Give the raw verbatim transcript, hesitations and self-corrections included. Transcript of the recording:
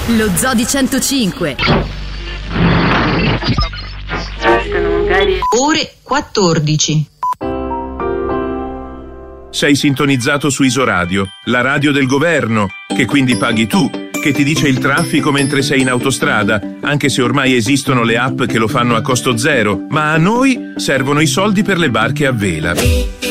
Lo Zoo di centocinque. Ore quattordici. Sei sintonizzato su Isoradio, la radio del governo, che quindi paghi tu, che ti dice il traffico mentre sei in autostrada, anche se ormai esistono le app che lo fanno a costo zero, ma a noi servono i soldi per le barche a vela.